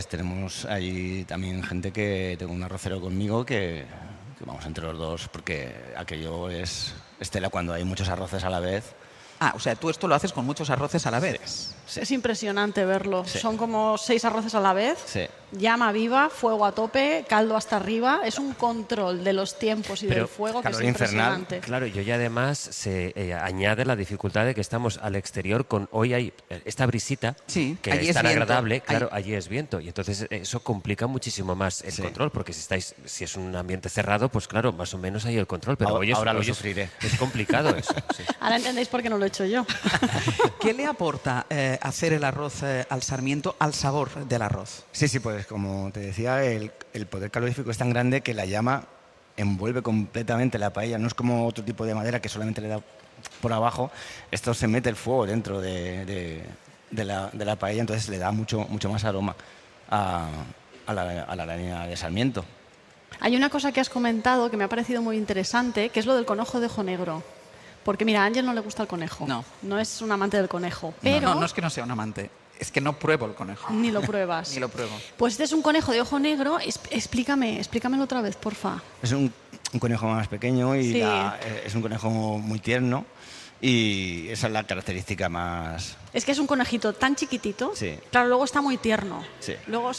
Tenemos ahí también gente que tengo un arrocero conmigo que vamos entre los dos, porque aquello es tela cuando hay muchos arroces a la vez. Ah, o sea, tú esto lo haces con muchos arroces a la vez. Sí. Es impresionante verlo. Sí. Son como 6 arroces a la vez. Sí. Llama viva, fuego a tope, caldo hasta arriba. Es un control de los tiempos y Pero del fuego que es calor infernal. impresionante. Claro, y hoy además se añade la dificultad de que estamos al exterior con... Hoy hay esta brisita Sí, que allí es es tan viento. agradable, claro, allí es viento. Y entonces eso complica muchísimo más el Sí. control, porque si es un ambiente cerrado, pues claro, más o menos hay el control. Pero Ahora lo hoy sufriré. es complicado eso. Sí. Ahora entendéis por qué no lo he hecho yo. ¿Qué le aporta hacer el arroz al sarmiento al sabor del arroz? Sí, pues como te decía, el poder calorífico es tan grande que la llama envuelve completamente la paella. No es como otro tipo de madera que solamente le da por abajo. Esto se mete el fuego dentro de la paella, entonces le da mucho más aroma a la leña de sarmiento. Hay una cosa que has comentado que me ha parecido muy interesante, que es lo del conejo de ojo negro. Porque mira, a Ángel no le gusta el conejo. No. No es un amante del conejo. Pero No es que no sea un amante, es que no pruebo el conejo. ni lo pruebas. Ni lo pruebo. Pues este es un conejo de ojo negro. Explícamelo otra vez, porfa. Es un conejo más pequeño y Sí. es un conejo muy tierno y esa es la característica más... Es que es un conejito tan chiquitito. Sí. Claro, luego está muy tierno. Sí. Luego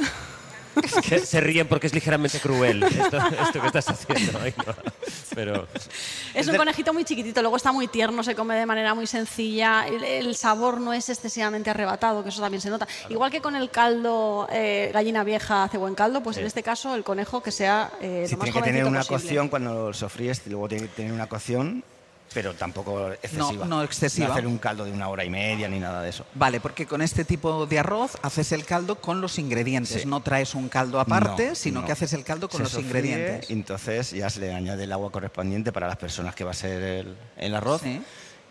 Se ríen porque es ligeramente cruel esto que estás haciendo. Ay, no. Pero es un conejito muy chiquitito, luego está muy tierno, se come de manera muy sencilla, el sabor no es excesivamente arrebatado, que eso también se nota. Igual que con el caldo, gallina vieja hace buen caldo, pues en este caso el conejo que sea Sí, lo más tiene que tener jovencito una posible. cocción cuando lo sofríes, y luego tiene que tener una cocción, pero tampoco excesiva. No excesiva. No hacer un caldo de 1 hora y media ni nada de eso. Vale, porque con este tipo de arroz haces el caldo con los ingredientes. Sí. No traes un caldo aparte, No, sino no. que haces el caldo con Se los sofríe ingredientes. y entonces ya se le añade el agua correspondiente para las personas que va a ser el arroz Sí.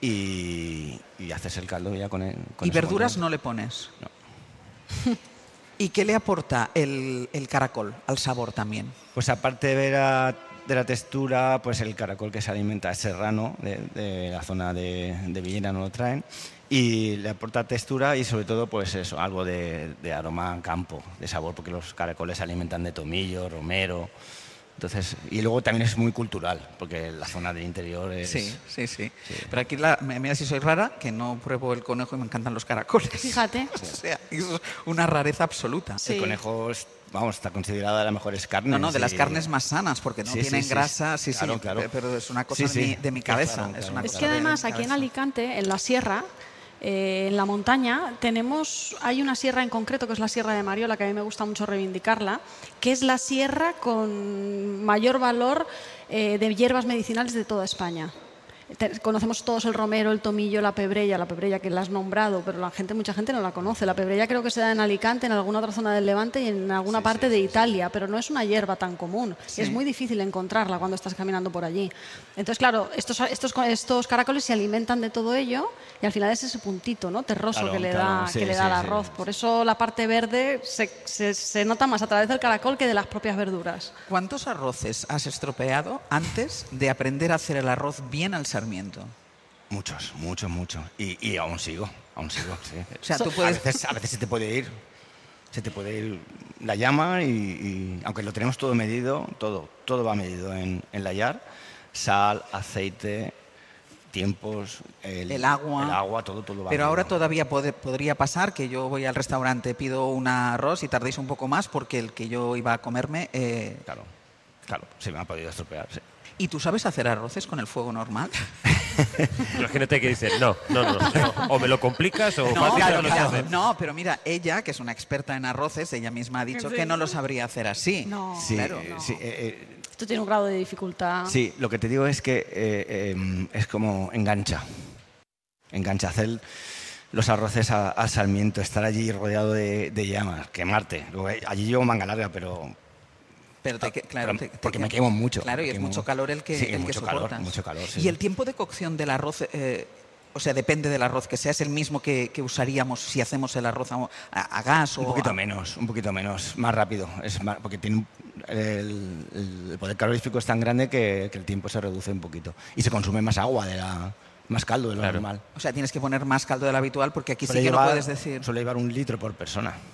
y haces el caldo ya con Y ese verduras componente. no le pones. No. ¿Y qué le aporta el caracol al sabor también? Pues aparte de la textura, pues el caracol que se alimenta es serrano, de la zona de Villena no lo traen, y le aporta textura y sobre todo pues eso, algo de aroma a campo, de sabor, porque los caracoles se alimentan de tomillo, romero. Entonces, y luego también es muy cultural, porque la zona del interior es... Sí. Pero aquí, mira si soy rara, que no pruebo el conejo y me encantan los caracoles. Fíjate. O sea, es una rareza absoluta. Sí. El conejo está considerada de las mejores carnes. No, de las y- carnes más sanas, porque no Sí, tienen sí, grasa, sí, claro, claro. pero es una cosa Sí, sí. de mi cabeza. Claro, Es, claro. una Es cosa que de además mi aquí en cabeza. Alicante, en la sierra, en la montaña, hay una sierra en concreto, que es la Sierra de Mariola, que a mí me gusta mucho reivindicarla, que es la sierra con mayor valor de hierbas medicinales de toda España. Conocemos todos el romero, el tomillo, la pebrella que la has nombrado, pero mucha gente no la conoce. La pebrella creo que se da en Alicante, en alguna otra zona del Levante y en alguna parte de Italia, pero no es una hierba tan común. Sí. Es muy difícil encontrarla cuando estás caminando por allí. Entonces, claro, estos caracoles se alimentan de todo ello y al final es ese puntito, ¿no?, terroso Claro, que le claro, da, sí, que le sí, da al sí. arroz. Por eso la parte verde se nota más a través del caracol que de las propias verduras. ¿Cuántos arroces has estropeado antes de aprender a hacer el arroz bien al sarmiento? Muchos. Y aún sigo, sí. O sea, tú A puedes... veces se te puede ir la llama y aunque lo tenemos todo medido, todo va medido en la yar, sal, aceite, tiempos, El agua. todo va Pero ahora medido. todavía podría pasar que yo voy al restaurante, pido un arroz y tardéis un poco más porque el que yo iba a comerme... Claro, se me ha podido estropear, sí. ¿Y tú sabes hacer arroces con el fuego normal? imagínate que dice, no. O me lo complicas o fácil no lo sé hacer. No, pero mira, ella, que es una experta en arroces, ella misma ha dicho Sí. que no lo sabría hacer así. No. Sí, Claro. sí, Esto tiene un grado de dificultad. sí, lo que te digo es que es como engancha hacer los arroces al sarmiento, estar allí rodeado de llamas, quemarte. Luego, allí llevo manga larga, pero Claro, porque me quemo mucho. Claro, y me es quemo. mucho calor el que, Sí, el que mucho calor, soportas. mucho calor, sí. Y el tiempo de cocción del arroz, o sea, depende del arroz que sea, es el mismo que usaríamos si hacemos el arroz a gas o... Un poquito menos, más rápido. Porque tiene el poder calorífico es tan grande que el tiempo se reduce un poquito. Y se consume más agua, más caldo de lo normal. O sea, tienes que poner más caldo del habitual porque aquí Suele sí que no llevar- puedes decir... Suele llevar 1 litro por persona.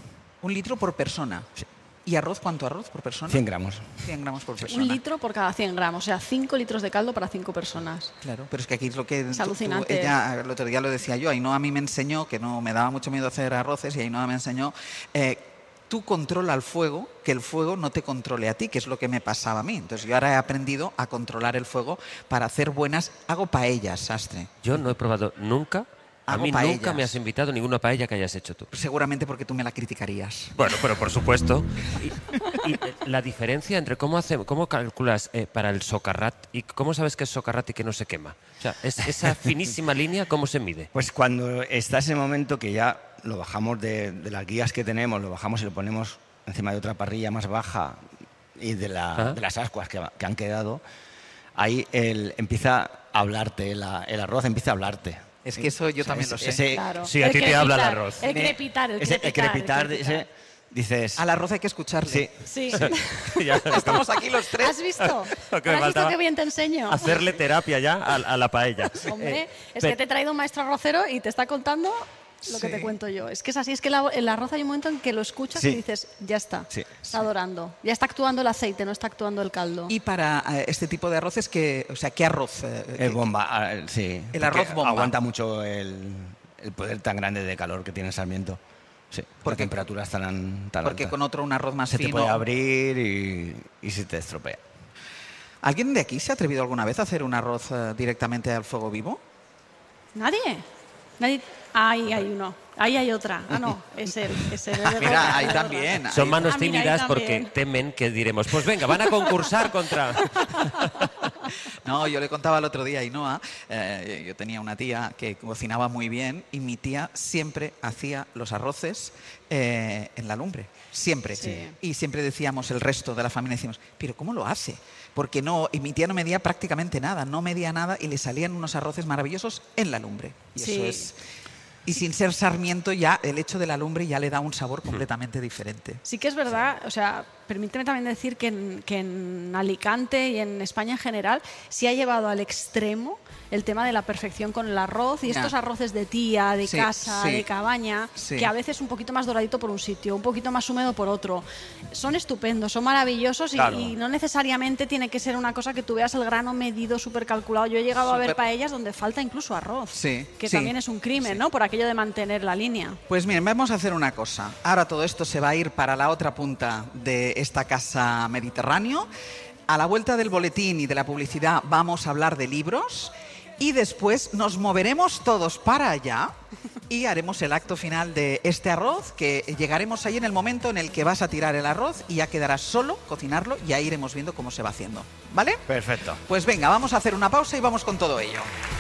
1 litro por persona. Sí. ¿Y arroz? ¿Cuánto arroz por persona? 100 gramos. 100 gramos por persona. 1 litro por cada 100 gramos, o sea, 5 litros de caldo para 5 personas. Claro, pero es que aquí es lo que... Es alucinante. Ella, el otro día lo decía yo, Ainhoa a mí me enseñó, que no me daba mucho miedo hacer arroces, y Ainhoa me enseñó, tú controla el fuego, que el fuego no te controle a ti, que es lo que me pasaba a mí. Entonces yo ahora he aprendido a controlar el fuego para hacer buenas... Hago paellas, Sastre. Yo no he probado nunca. A Hago mí nunca paellas. me has invitado a ninguna paella que hayas hecho tú. Seguramente porque tú me la criticarías. Bueno, pero por supuesto. Y la diferencia entre cómo calculas para el socarrat y cómo sabes que es socarrat y que no se quema. O sea, esa finísima línea, ¿cómo se mide? Pues cuando está ese momento que ya lo bajamos de las guías que tenemos, lo bajamos y lo ponemos encima de otra parrilla más baja y de las ascuas que han quedado, ahí empieza a hablarte, el arroz empieza a hablarte. Es que eso yo también lo sé. Claro. Sí, a ti te habla el arroz. El crepitar, el crepitar. Dices... Al arroz hay que escucharle. Sí. Sí. Ya Estamos aquí los tres. ¿Has visto? Lo que me ¿Has visto faltaba. qué bien te enseño? Hacerle terapia ya a la paella. Hombre, es pero- que te he traído un maestro arrocero y te está contando lo que Sí. te cuento yo. Es que es así, es que el arroz hay un momento en que lo escuchas Sí. y dices, ya está, Sí. está adorando. Ya está actuando el aceite, no está actuando el caldo. Y para este tipo de arroces, ¿qué arroz? El bomba, sí. El porque arroz bomba. Aguanta mucho el poder tan grande de calor que tiene el Sarmiento. Sí, Porque- porque temperaturas tan Porque altas. con otro un arroz más se te fino. puede abrir y se te estropea. ¿Alguien de aquí se ha atrevido alguna vez a hacer un arroz directamente al fuego vivo? ¿Nadie? ¿Nadie? Ahí hay uno. Ahí hay otra. Ah, no, es él. Es él, es de Mira, Roca, ahí es de también. Roca. Son manos Ah, mira, ahí tímidas porque también. temen que diremos, pues venga, van a concursar contra... No, yo le contaba el otro día a Ainhoa, yo tenía una tía que cocinaba muy bien y mi tía siempre hacía los arroces en la lumbre, siempre. Sí. Y siempre decíamos, el resto de la familia decíamos, pero ¿cómo lo hace? Porque no, y mi tía no medía prácticamente nada, no medía nada y le salían unos arroces maravillosos en la lumbre. Y Sí. eso es... Y sin ser Sarmiento, ya el hecho de la lumbre ya le da un sabor completamente diferente. Sí que es verdad, o sea, permíteme también decir que en Alicante y en España en general se ha llevado al extremo el tema de la perfección con el arroz y Ya. estos arroces de tía, de Sí, casa, sí. de cabaña, Sí. que a veces un poquito más doradito por un sitio, un poquito más húmedo por otro. Son estupendos, son maravillosos Claro. y no necesariamente tiene que ser una cosa que tú veas el grano medido, súper calculado. Yo he llegado a ver Súper- paellas donde falta incluso arroz, Sí, que sí, también es un crimen, ¿no? Por aquello de mantener la línea. Pues miren, vamos a hacer una cosa. Ahora todo esto se va a ir para la otra punta de esta casa Mediterráneo. A la vuelta del boletín y de la publicidad vamos a hablar de libros y después nos moveremos todos para allá y haremos el acto final de este arroz, que llegaremos ahí en el momento en el que vas a tirar el arroz y ya quedarás solo cocinarlo y ahí iremos viendo cómo se va haciendo. ¿Vale? Perfecto. Pues venga, vamos a hacer una pausa y vamos con todo ello.